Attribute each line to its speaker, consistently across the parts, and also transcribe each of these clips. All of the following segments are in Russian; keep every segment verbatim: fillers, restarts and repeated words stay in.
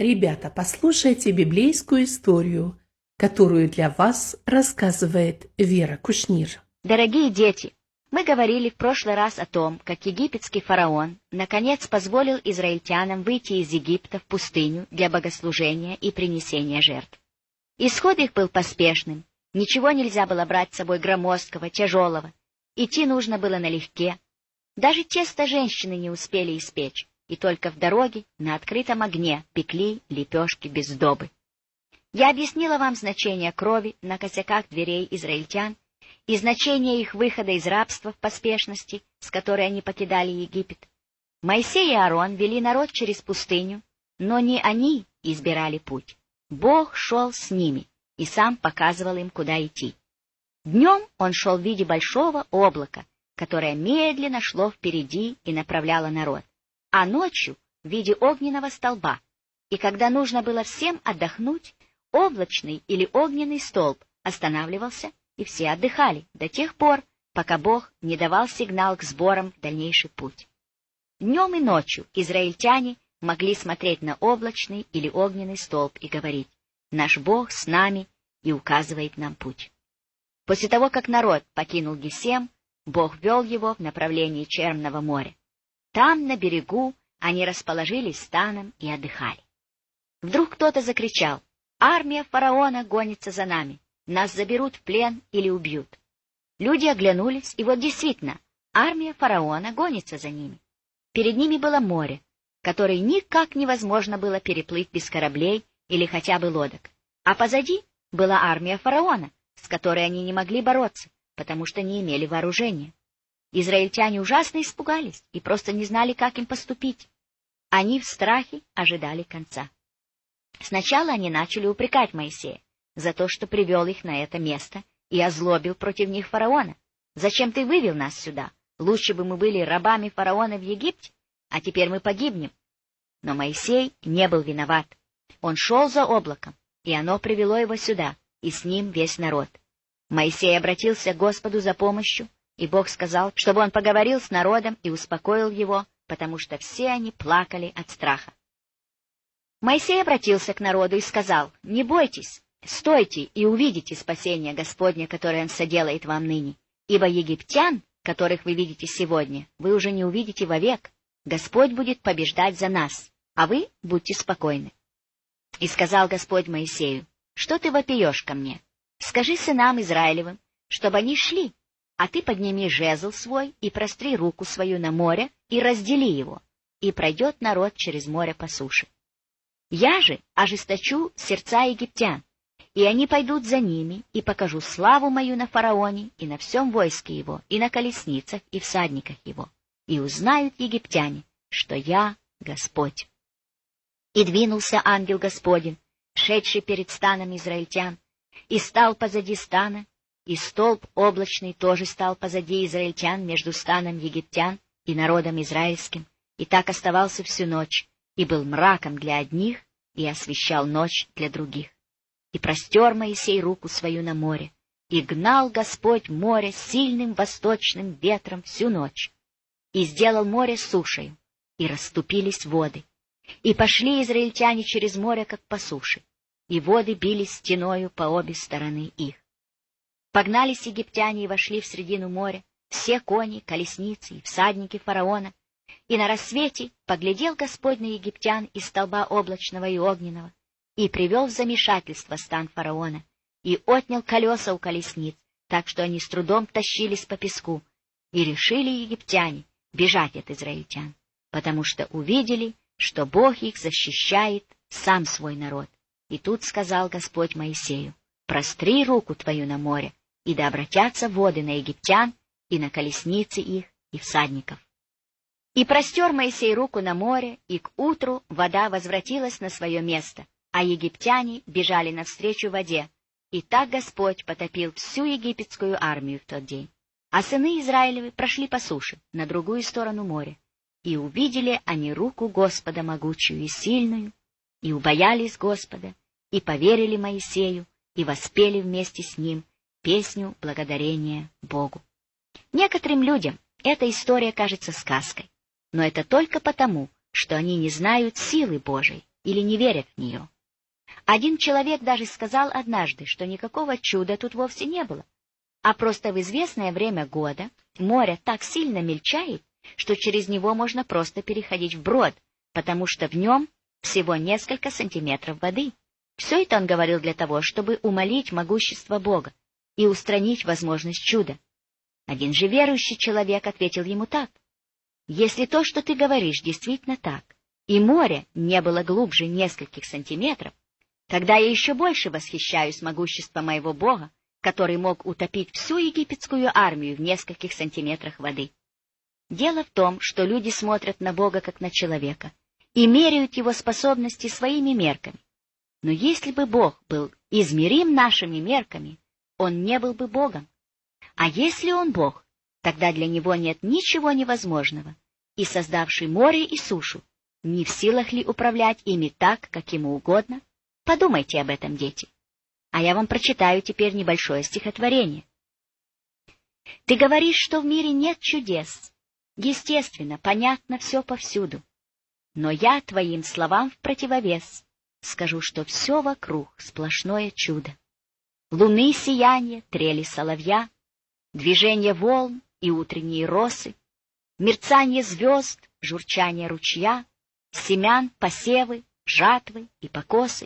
Speaker 1: Ребята, послушайте библейскую историю, которую для вас рассказывает Вера Кушнир.
Speaker 2: Дорогие дети, мы говорили в прошлый раз о том, как египетский фараон наконец позволил израильтянам выйти из Египта в пустыню для богослужения и принесения жертв. Исход их был поспешным, ничего нельзя было брать с собой громоздкого, тяжелого, идти нужно было налегке. Даже тесто женщины не успели испечь, и только в дороге на открытом огне пекли лепешки без сдобы. Я объяснила вам значение крови на косяках дверей израильтян и значение их выхода из рабства в поспешности, с которой они покидали Египет. Моисей и Аарон вели народ через пустыню, но не они избирали путь. Бог шел с ними и сам показывал им, куда идти. Днем он шел в виде большого облака, которое медленно шло впереди и направляло народ, а ночью в виде огненного столба, и когда нужно было всем отдохнуть, облачный или огненный столб останавливался, и все отдыхали до тех пор, пока Бог не давал сигнал к сборам в дальнейший путь. Днем и ночью израильтяне могли смотреть на облачный или огненный столб и говорить: «Наш Бог с нами и указывает нам путь». После того, как народ покинул Гесем, Бог вел его в направлении Черного моря. Там, на берегу, они расположились станом и отдыхали. Вдруг кто-то закричал: «Армия фараона гонится за нами! Нас заберут в плен или убьют!» Люди оглянулись, и вот действительно, армия фараона гонится за ними. Перед ними было море, которое никак невозможно было переплыть без кораблей или хотя бы лодок. А позади была армия фараона, с которой они не могли бороться, потому что не имели вооружения. Израильтяне ужасно испугались и просто не знали, как им поступить. Они в страхе ожидали конца. Сначала они начали упрекать Моисея за то, что привел их на это место и озлобил против них фараона. «Зачем ты вывел нас сюда? Лучше бы мы были рабами фараона в Египте, а теперь мы погибнем». Но Моисей не был виноват. Он шел за облаком, и оно привело его сюда, и с ним весь народ. Моисей обратился к Господу за помощью, и Бог сказал, чтобы он поговорил с народом и успокоил его, потому что все они плакали от страха. Моисей обратился к народу и сказал: «Не бойтесь, стойте и увидите спасение Господне, которое Он соделает вам ныне, ибо египтян, которых вы видите сегодня, вы уже не увидите вовек. Господь будет побеждать за нас, а вы будьте спокойны». И сказал Господь Моисею: «Что ты вопиешь ко мне? Скажи сынам Израилевым, чтобы они шли, а ты подними жезл свой и простри руку свою на море и раздели его, и пройдет народ через море по суше. Я же ожесточу сердца египтян, и они пойдут за ними, и покажу славу мою на фараоне и на всем войске его, и на колесницах, и всадниках его, и узнают египтяне, что я Господь». И двинулся ангел Господень, шедший перед станом израильтян, и стал позади стана, и столб облачный тоже стал позади израильтян между станом египтян и народом израильским, и так оставался всю ночь, и был мраком для одних, и освещал ночь для других. И простер Моисей руку свою на море, и гнал Господь море сильным восточным ветром всю ночь, и сделал море сушею, и расступились воды, и пошли израильтяне через море, как по суше, и воды бились стеною по обе стороны их. Погнались египтяне и вошли в средину моря, все кони, колесницы и всадники фараона, и на рассвете поглядел Господь на египтян из столба облачного и огненного, и привел в замешательство стан фараона, и отнял колеса у колесниц, так что они с трудом тащились по песку, и решили египтяне бежать от израильтян, потому что увидели, что Бог их защищает, сам свой народ. И тут сказал Господь Моисею: «Простри руку твою на море, и да обратятся воды на египтян и на колесницы их и всадников». И простер Моисей руку на море, и к утру вода возвратилась на свое место, а египтяне бежали навстречу воде, и так Господь потопил всю египетскую армию в тот день. А сыны Израилевы прошли по суше, на другую сторону моря, и увидели они руку Господа могучую и сильную, и убоялись Господа, и поверили Моисею, и воспели вместе с ним песню благодарения Богу. Некоторым людям эта история кажется сказкой, но это только потому, что они не знают силы Божией, или не верят в нее. Один человек даже сказал однажды, что никакого чуда тут вовсе не было, а просто в известное время года море так сильно мельчает, что через него можно просто переходить вброд, потому что в нем всего несколько сантиметров воды. Все это он говорил для того, чтобы умолить могущество Бога и устранить возможность чуда. Один же верующий человек ответил ему так: «Если то, что ты говоришь, действительно так, и море не было глубже нескольких сантиметров, тогда я еще больше восхищаюсь могуществом моего Бога, который мог утопить всю египетскую армию в нескольких сантиметрах воды». Дело в том, что люди смотрят на Бога как на человека и меряют его способности своими мерками. Но если бы Бог был измерим нашими мерками, он не был бы Богом. А если он Бог, тогда для него нет ничего невозможного, и создавший море и сушу не в силах ли управлять ими так, как ему угодно? Подумайте об этом, дети. А я вам прочитаю теперь небольшое стихотворение. «Ты говоришь, что в мире нет чудес. Естественно, понятно все повсюду. Но я твоим словам в противовес скажу, что все вокруг сплошное чудо. Луны сияние, трели соловья, движение волн и утренние росы, мерцание звезд, журчание ручья, семян, посевы, жатвы и покосы,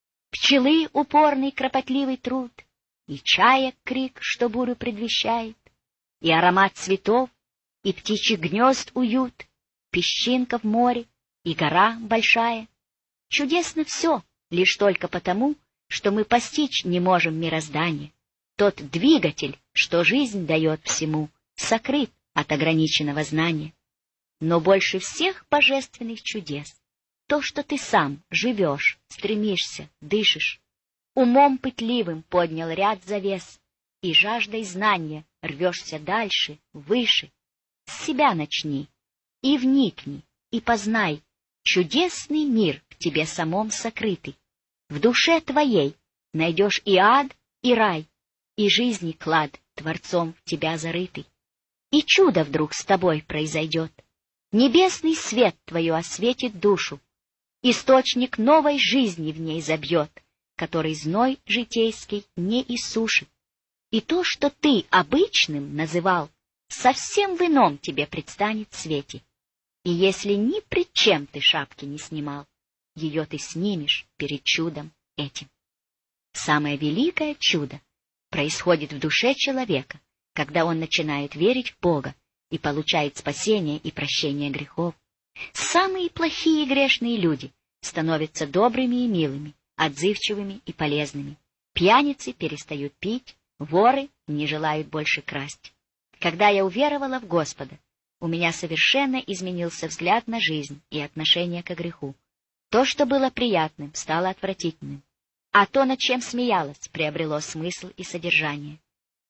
Speaker 2: пчелы упорный кропотливый труд, и чаек крик, что бурю предвещает, и аромат цветов, и птичьих гнезд уют, песчинка в море, и гора большая. Чудесно все, лишь только потому, что мы постичь не можем мироздание. Тот двигатель, что жизнь дает всему, сокрыт от ограниченного знания. Но больше всех божественных чудес то, что ты сам живешь, стремишься, дышишь. Умом пытливым поднял ряд завес, и жаждой знания рвешься дальше, выше. С себя начни, и вникни, и познай чудесный мир в тебе самом сокрытый. В душе твоей найдешь и ад, и рай, и жизни клад Творцом в тебя зарытый. И чудо вдруг с тобой произойдет. Небесный свет твою осветит душу, источник новой жизни в ней забьет, который зной житейский не иссушит. И то, что ты обычным называл, совсем в ином тебе предстанет свете. И если ни пред чем ты шапки не снимал, ее ты снимешь перед чудом этим. Самое великое чудо происходит в душе человека, когда он начинает верить в Бога и получает спасение и прощение грехов. Самые плохие и грешные люди становятся добрыми и милыми, отзывчивыми и полезными. Пьяницы перестают пить, воры не желают больше красть. Когда я уверовала в Господа, у меня совершенно изменился взгляд на жизнь и отношение к греху. То, что было приятным, стало отвратительным, а то, над чем смеялась, приобрело смысл и содержание.